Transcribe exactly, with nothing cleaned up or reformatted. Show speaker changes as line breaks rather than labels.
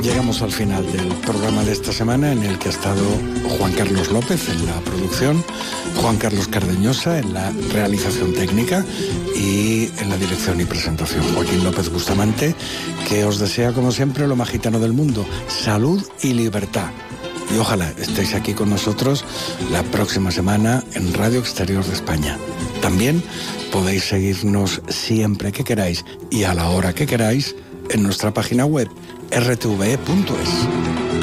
Llegamos al final del programa de esta semana, en el que ha estado Juan Carlos López en la producción, Juan Carlos Cardeñosa en la realización técnica y en la dirección y presentación, Joaquín López Bustamante, que os desea como siempre lo más gitano del mundo, salud y libertad. Y ojalá estéis aquí con nosotros la próxima semana en Radio Exterior de España. También podéis seguirnos siempre que queráis y a la hora que queráis en nuestra página web r t v e punto es.